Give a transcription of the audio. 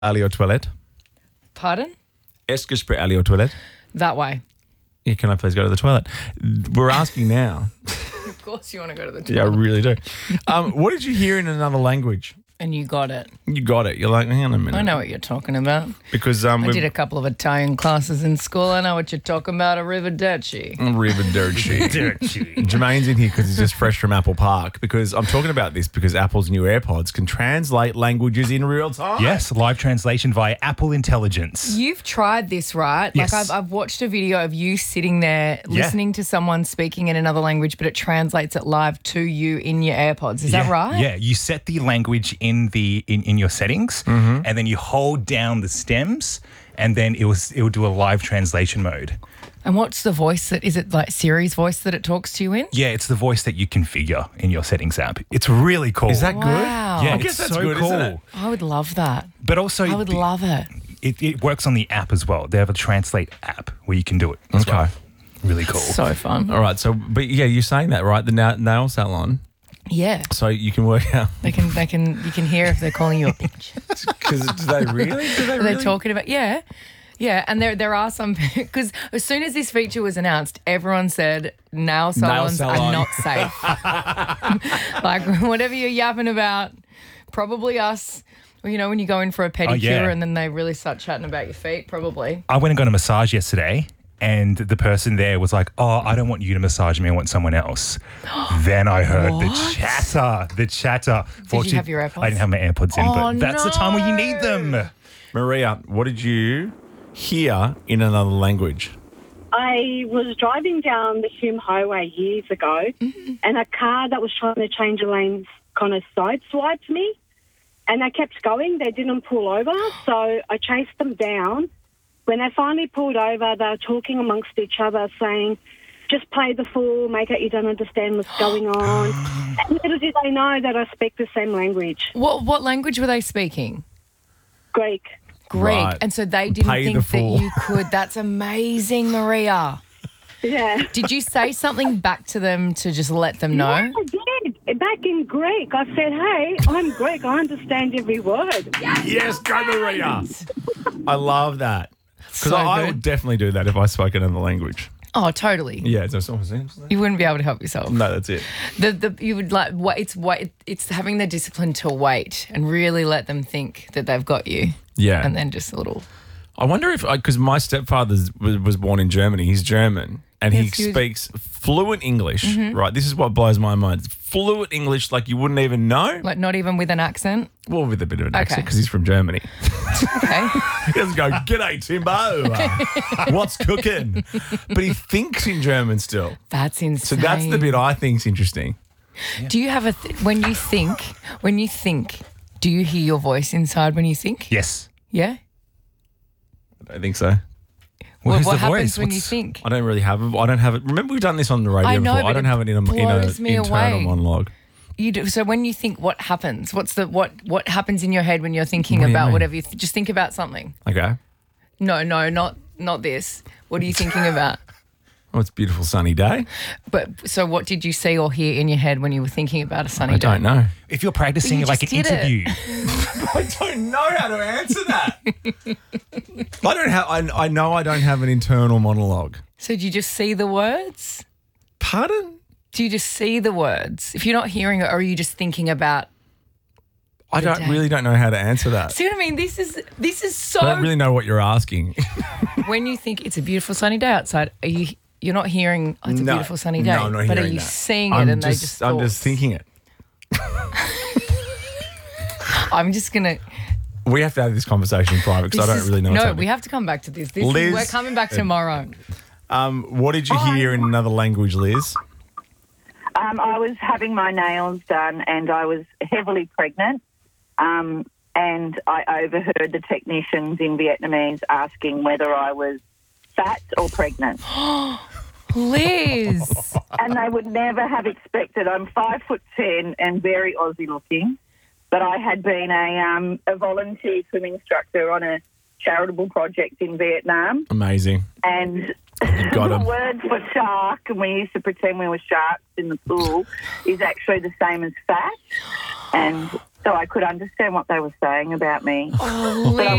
aller aux toilettes? Pardon? Est-ce que je peux aller aux toilettes? That way. Yeah, can I please go to the toilet? We're asking now. Of course you want to go to the toilet. Yeah, I really do. What did you hear in another language? And you got it. You got it. You're like, hang on a minute. I know what you're talking about. Because I did a couple of Italian classes in school. I know what you're talking about, arrivederci. Arrivederci. Jermaine's in here because he's just fresh from Apple Park. Because I'm talking about this because Apple's new AirPods can translate languages in real time. Yes, live translation via Apple Intelligence. You've tried this, right? Yes. Like I've watched a video of you sitting there listening to someone speaking in another language, but it translates it live to you in your AirPods. Is that right? Yeah, you set the language in your settings, and then you hold down the stems, and then it will do a live translation mode. And what's the voice is it like Siri's voice that it talks to you in? Yeah, it's the voice that you configure in your settings app. It's really cool. Is that good? Wow. Yeah, I guess it's that's so good, cool. isn't it? I would love that. But also, I would love it. it works on the app as well. They have a translate app where you can do it as well. Really cool. So fun. All right. So, but yeah, you're saying that, right? The nail salon. Yeah. So you can work out. You can hear if they're calling you a bitch. Because do they really? They're talking about, yeah. And there are some, because as soon as this feature was announced, everyone said nail salons salon. are not safe. Like whatever you're yapping about, probably us. Well, you know, when you go in for a pedicure and then they really start chatting about your feet, probably. I went and got a massage yesterday, and the person there was like, "Oh, I don't want you to massage me. I want someone else." Then I heard the chatter. Did you have your AirPods? I didn't have my AirPods in, Oh, but that's the time where you need them. Maria, what did you hear in another language? I was driving down the Hume Highway years ago, and a car that was trying to change lanes kind of sideswiped me, and they kept going. They didn't pull over, so I chased them down. When they finally pulled over, they were talking amongst each other, saying, "Just play the fool, make it you don't understand what's going on." And little did they know that I speak the same language, What language were they speaking? Greek. Greek. Right. And so they didn't Pay the think that fool. you could. That's amazing, Maria. Yeah. Did you say something back to them to just let them know? Yeah, I did. Back in Greek, I said, "Hey, I'm Greek. I understand every word." Yes, go Maria. I love that. Because So I good. would definitely do that if I spoke another language. Oh, totally. Yeah, it's almost You wouldn't be able to help yourself. No, that's it. You would like it's having the discipline to wait and really let them think that they've got you. Yeah. And then just a little. I wonder if, because my stepfather was born in Germany. He's German and he Yes, he was- speaks fluent English, right? This is what blows my mind. Fluent English like you wouldn't even know. Like not even with an accent. Well, with a bit of an accent Okay. because he's from Germany. Okay. He doesn't go, "G'day, Timbo. What's cooking?" But he thinks in German still. That's insane. So that's the bit I think's interesting. Do you have when you think, do you hear your voice inside when you think? Yes. Yeah? I don't think so. Where's what the happens voice? when you What's- think? I don't really have it. I don't have it. Remember, we've done this on the radio I know, before. I but don't it have it in an blows me internal away. monologue. You do. So when you think, what happens? What happens in your head when you're thinking What do you about mean? whatever you just think about something? Okay. No, not this. What are you thinking about? Oh, it's a beautiful sunny day. But so what did you see or hear in your head when you were thinking about a sunny I day? don't know. If you're practicing You like an just did it. interview, I don't know how to answer that. I don't have. I know I don't have an internal monologue. So do you just see the words? Pardon? Do you just see the words? If you're not hearing it, or are you just thinking about? I day. don't know how to answer that. See what I mean? This is so. I don't really know what you're asking. When you think it's a beautiful sunny day outside, you're not hearing it's a No. beautiful sunny day. No, I'm not but are hearing you that. seeing it I'm and just they just thinking it. I'm just gonna. We have to have this conversation in private because I don't really know what's No, happening. we have to come back to this. Liz- We're coming back tomorrow. What did you hear in another language, Liz? I was having my nails done and I was heavily pregnant, and I overheard the technicians in Vietnamese asking whether I was fat or pregnant. Liz. And they would never have expected. I'm 5'10" and very Aussie looking, but I had been a volunteer swim instructor on a charitable project in Vietnam. Amazing. And You got the him. word for shark, and we used to pretend we were sharks in the pool, is actually the same as fat. And so I could understand what they were saying about me. Oh, But I